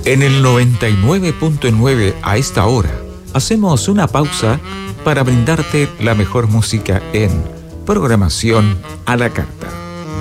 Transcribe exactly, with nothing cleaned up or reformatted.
En el noventa y nueve punto nueve a esta hora, hacemos una pausa para brindarte la mejor música en Programación a la Carta.